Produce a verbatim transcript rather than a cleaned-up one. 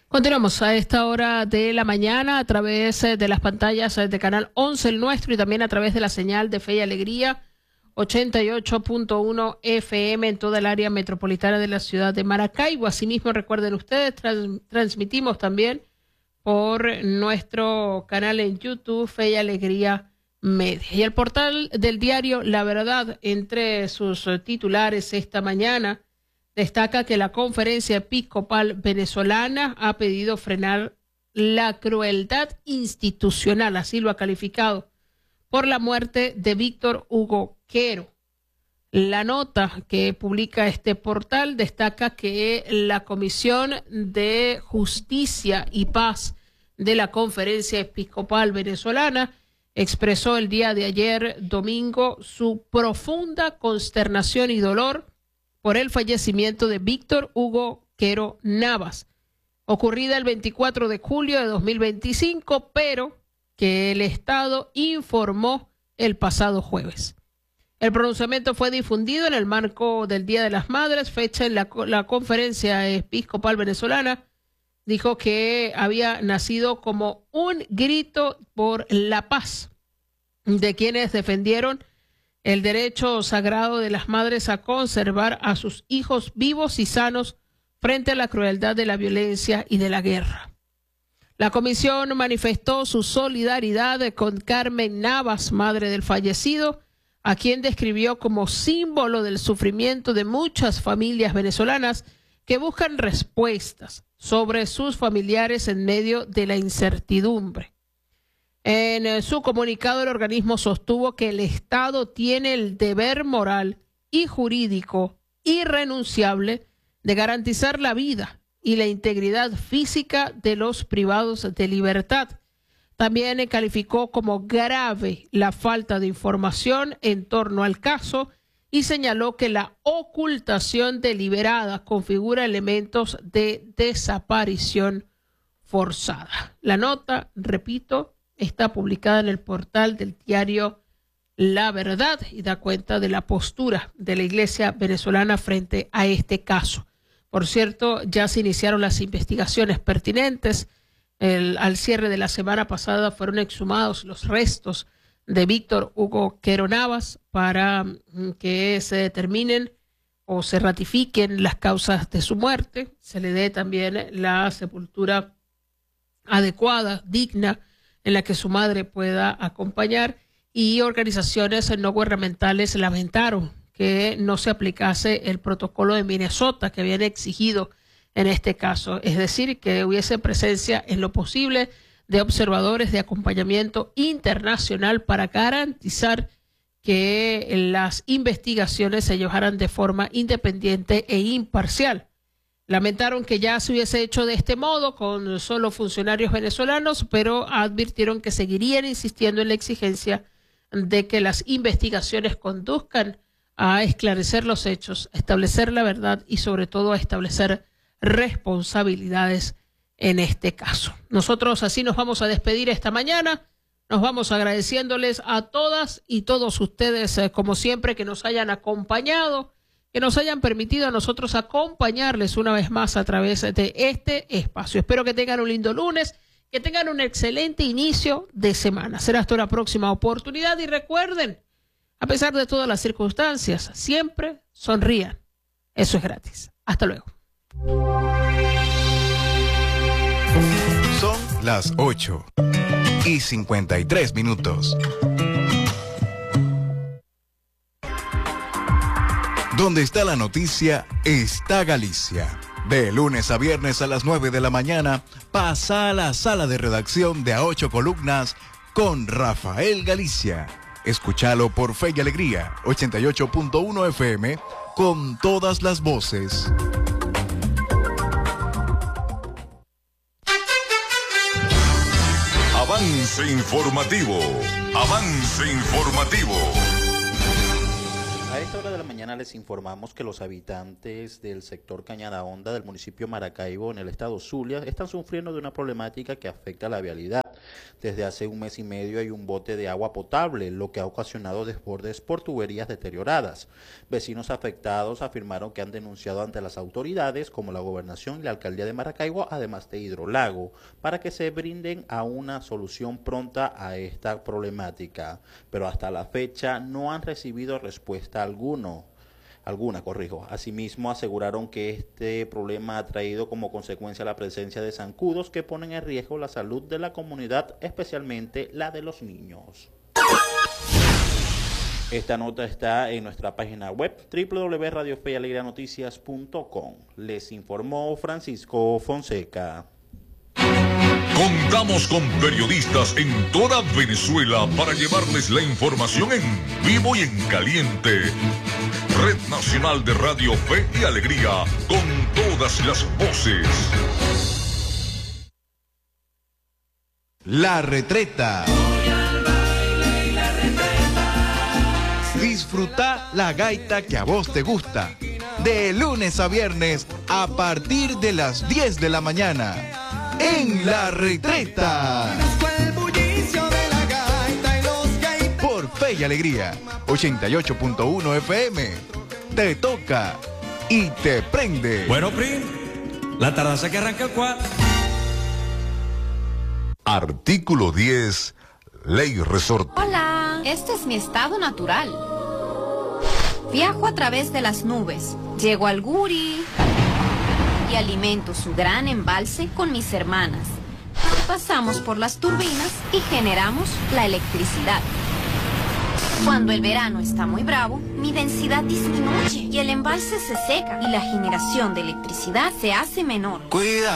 Continuamos a esta hora de la mañana a través de las pantallas de Canal once, el nuestro, y también a través de la señal de Fe y Alegría ochenta y ocho punto uno F M en toda el área metropolitana de la ciudad de Maracaibo. Asimismo, recuerden ustedes, trans, transmitimos también por nuestro canal en YouTube, Fe y Alegría Media. Y el portal del diario La Verdad, entre sus titulares esta mañana, destaca que la Conferencia Episcopal Venezolana ha pedido frenar la crueldad institucional, así lo ha calificado, por la muerte de Víctor Hugo Quero. La nota que publica este portal destaca que la Comisión de Justicia y Paz de la Conferencia Episcopal Venezolana expresó el día de ayer, domingo, su profunda consternación y dolor por el fallecimiento de Víctor Hugo Quero Navas, ocurrida el veinticuatro de julio de dos mil veinticinco, pero que el Estado informó el pasado jueves. El pronunciamiento fue difundido en el marco del Día de las Madres, fecha en la, la Conferencia Episcopal Venezolana dijo que había nacido como un grito por la paz de quienes defendieron el derecho sagrado de las madres a conservar a sus hijos vivos y sanos frente a la crueldad de la violencia y de la guerra. La comisión manifestó su solidaridad con Carmen Navas, madre del fallecido, a quien describió como símbolo del sufrimiento de muchas familias venezolanas que buscan respuestas sobre sus familiares en medio de la incertidumbre. En su comunicado, el organismo sostuvo que el Estado tiene el deber moral y jurídico irrenunciable de garantizar la vida y la integridad física de los privados de libertad. También calificó como grave la falta de información en torno al caso y señaló que la ocultación deliberada configura elementos de desaparición forzada. La nota, repito, está publicada en el portal del diario La Verdad y da cuenta de la postura de la Iglesia venezolana frente a este caso. Por cierto, ya se iniciaron las investigaciones pertinentes. El, al cierre de la semana pasada fueron exhumados los restos de Víctor Hugo Quero Navas para que se determinen o se ratifiquen las causas de su muerte, se le dé también la sepultura adecuada, digna, en la que su madre pueda acompañar, y organizaciones no gubernamentales lamentaron que no se aplicase el protocolo de Minnesota que habían exigido en este caso, es decir, que hubiese presencia en lo posible de observadores de acompañamiento internacional para garantizar que las investigaciones se llevaran de forma independiente e imparcial. Lamentaron que ya se hubiese hecho de este modo con solo funcionarios venezolanos, pero advirtieron que seguirían insistiendo en la exigencia de que las investigaciones conduzcan a esclarecer los hechos, a establecer la verdad y sobre todo a establecer responsabilidades en este caso. Nosotros así nos vamos a despedir esta mañana. Nos vamos agradeciéndoles a todas y todos ustedes, eh, como siempre, que nos hayan acompañado, que nos hayan permitido a nosotros acompañarles una vez más a través de este espacio. Espero que tengan un lindo lunes, que tengan un excelente inicio de semana. Será hasta una próxima oportunidad y recuerden, a pesar de todas las circunstancias, siempre sonrían. Eso es gratis. Hasta luego. Son las ocho y cincuenta y tres minutos. Donde está la noticia, está Galicia. De lunes a viernes a las nueve de la mañana, pasa a la sala de redacción de A Ocho Columnas con Rafael Galicia. Escúchalo por Fe y Alegría, ochenta y ocho punto uno F M, con todas las voces. Avance informativo, avance informativo. A esta hora de la mañana les informamos que los habitantes del sector Cañada Honda del municipio Maracaibo en el estado Zulia están sufriendo de una problemática que afecta a la vialidad. Desde hace un mes y medio hay un bote de agua potable, lo que ha ocasionado desbordes por tuberías deterioradas. Vecinos afectados afirmaron que han denunciado ante las autoridades como la Gobernación y la Alcaldía de Maracaibo, además de Hidrolago, para que se brinden a una solución pronta a esta problemática. Pero hasta la fecha no han recibido respuesta alguno. Alguna, corrijo. Asimismo, aseguraron que este problema ha traído como consecuencia la presencia de zancudos que ponen en riesgo la salud de la comunidad, especialmente la de los niños. Esta nota está en nuestra página web doble u doble u doble u punto radio fe y alegría noticias punto com. Les informó Francisco Fonseca. Contamos con periodistas en toda Venezuela para llevarles la información en vivo y en caliente. Red Nacional de Radio Fe y Alegría, con todas las voces. La Retreta. Disfruta la gaita que a vos te gusta. De lunes a viernes a partir de las diez de la mañana. En La Retreta. Por Fe y Alegría, ochenta y ocho punto uno F M. Te toca y te prende. Bueno, Pri, la tardanza que arranca el cuatro. Artículo diez, Ley Resort. Hola, este es mi estado natural. Viajo a través de las nubes, llego al Guri y alimento su gran embalse con mis hermanas. Pasamos por las turbinas y generamos la electricidad. Cuando el verano está muy bravo, mi densidad disminuye y el embalse se seca y la generación de electricidad se hace menor. Cuida.